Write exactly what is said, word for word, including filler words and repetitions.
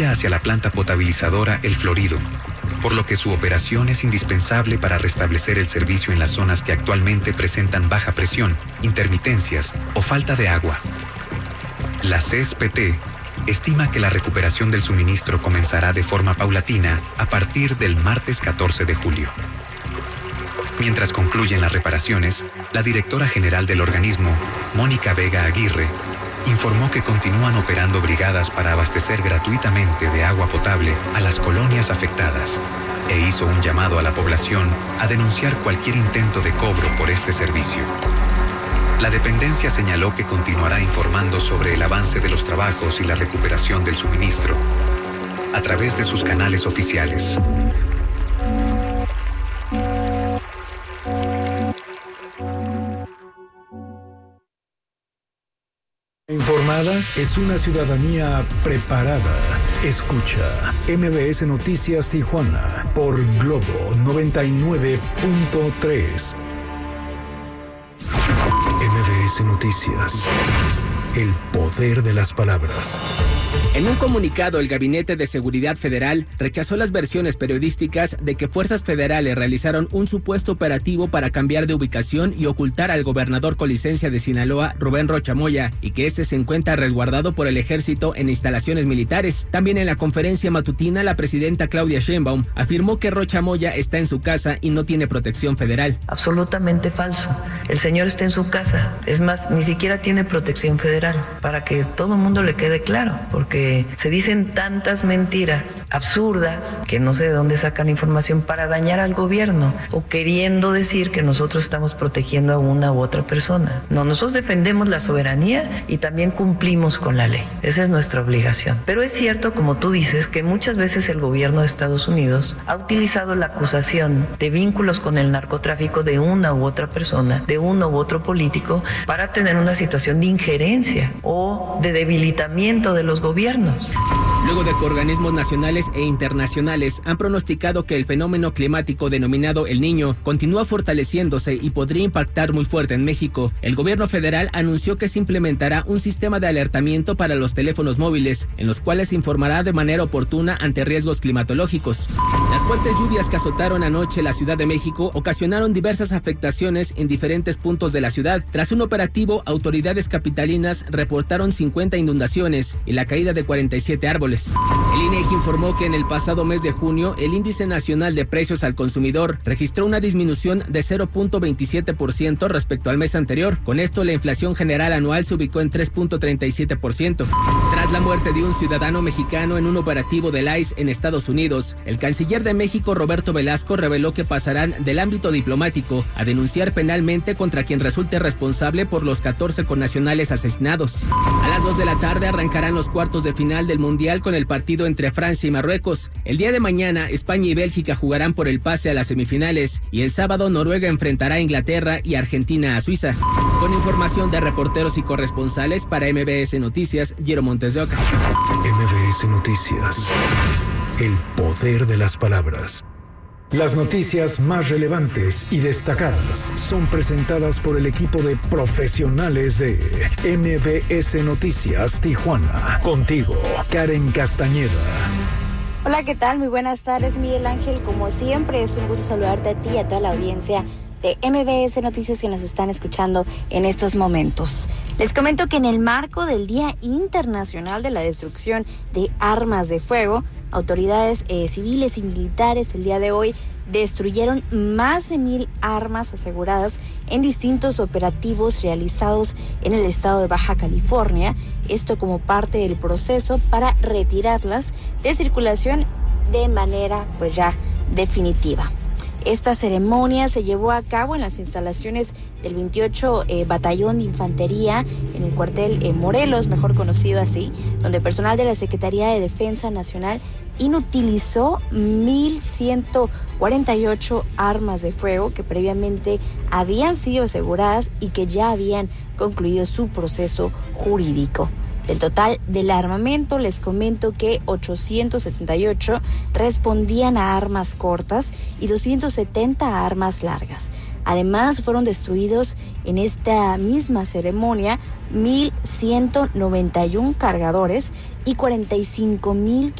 envía hacia la planta potabilizadora El Florido, por lo que su operación es indispensable para restablecer el servicio en las zonas que actualmente presentan baja presión, intermitencias o falta de agua. La C E S P T estima que la recuperación del suministro comenzará de forma paulatina a partir del martes catorce de julio. Mientras concluyen las reparaciones, la directora general del organismo, Mónica Vega Aguirre, informó que continúan operando brigadas para abastecer gratuitamente de agua potable a las colonias afectadas e hizo un llamado a la población a denunciar cualquier intento de cobro por este servicio. La dependencia señaló que continuará informando sobre el avance de los trabajos y la recuperación del suministro a través de sus canales oficiales. Informada es una ciudadanía preparada. Escucha M B S Noticias Tijuana por Globo noventa y nueve punto tres. M B S Noticias. El poder de las palabras. En un comunicado, el Gabinete de Seguridad Federal rechazó las versiones periodísticas de que fuerzas federales realizaron un supuesto operativo para cambiar de ubicación y ocultar al gobernador con licencia de Sinaloa, Rubén Rocha Moya, y que este se encuentra resguardado por el ejército en instalaciones militares. También en la conferencia matutina, la presidenta Claudia Sheinbaum afirmó que Rocha Moya está en su casa y no tiene protección federal. Absolutamente falso. El señor está en su casa. Es más, ni siquiera tiene protección federal, para que todo el mundo le quede claro, porque se dicen tantas mentiras absurdas que no sé de dónde sacan información para dañar al gobierno o queriendo decir que nosotros estamos protegiendo a una u otra persona. No, nosotros defendemos la soberanía y también cumplimos con la ley. Esa es nuestra obligación. Pero es cierto, como tú dices, que muchas veces el gobierno de Estados Unidos ha utilizado la acusación de vínculos con el narcotráfico de una u otra persona, de uno u otro político, para tener una situación de injerencia o de debilitamiento de los gobiernos. Luego de que organismos nacionales e internacionales han pronosticado que el fenómeno climático denominado El Niño continúa fortaleciéndose y podría impactar muy fuerte en México, el gobierno federal anunció que se implementará un sistema de alertamiento para los teléfonos móviles, en los cuales se informará de manera oportuna ante riesgos climatológicos. Las fuertes lluvias que azotaron anoche la Ciudad de México ocasionaron diversas afectaciones en diferentes puntos de la ciudad. Tras un operativo, autoridades capitalinas reportaron cincuenta inundaciones y la caída de cuarenta y siete árboles. El INEGI informó que en el pasado mes de junio, el Índice Nacional de Precios al Consumidor registró una disminución de cero punto veintisiete por ciento respecto al mes anterior. Con esto, la inflación general anual se ubicó en tres punto treinta y siete por ciento. Tras la muerte de un ciudadano mexicano en un operativo del I C E en Estados Unidos, el canciller de México, Roberto Velasco, reveló que pasarán del ámbito diplomático a denunciar penalmente contra quien resulte responsable por los catorce connacionales asesinados. A las dos de la tarde arrancarán los cuartos de final del Mundial con el partido entre Francia y Marruecos. El día de mañana, España y Bélgica jugarán por el pase a las semifinales y el sábado Noruega enfrentará a Inglaterra y Argentina a Suiza. Con información de reporteros y corresponsales para M B S Noticias, Jero Montes de Oca. M B S Noticias. El poder de las palabras. Las noticias más relevantes y destacadas son presentadas por el equipo de profesionales de M B S Noticias Tijuana. Contigo, Karen Castañeda. Hola, ¿qué tal? Muy buenas tardes, Miguel Ángel. Como siempre, es un gusto saludarte a ti y a toda la audiencia de M B S Noticias que nos están escuchando en estos momentos. Les comento que en el marco del Día Internacional de la Destrucción de Armas de Fuego, autoridades eh, civiles y militares el día de hoy destruyeron más de mil armas aseguradas en distintos operativos realizados en el estado de Baja California, esto como parte del proceso para retirarlas de circulación de manera pues ya definitiva. Esta ceremonia se llevó a cabo en las instalaciones del veintiocho eh, Batallón de Infantería en el cuartel eh, Morelos, mejor conocido así, donde personal de la Secretaría de Defensa Nacional inutilizó mil ciento cuarenta y ocho armas de fuego que previamente habían sido aseguradas y que ya habían concluido su proceso jurídico. Del total del armamento, les comento que ochocientos setenta y ocho respondían a armas cortas y doscientas setenta a armas largas. Además, fueron destruidos en esta misma ceremonia mil ciento noventa y uno cargadores y cuarenta y cinco mil